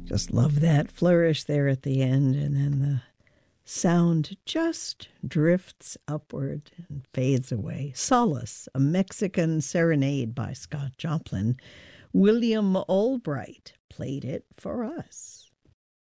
Just love that flourish there at the end, and then the sound just drifts upward and fades away. Solace, a Mexican serenade by Scott Joplin. William Albright played it for us.